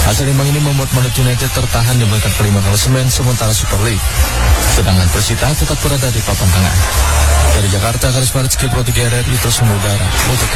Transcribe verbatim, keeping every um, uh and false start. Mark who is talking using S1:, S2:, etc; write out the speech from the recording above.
S1: Hasil imbang ini membuat Madrid United tertahan di peringkat kelima klasemen sementara Super League. Sedangkan Persita tetap berada di papan tengah. Dari Jakarta, Karis Maritzki Pro tiga R R I terus mengudara untuk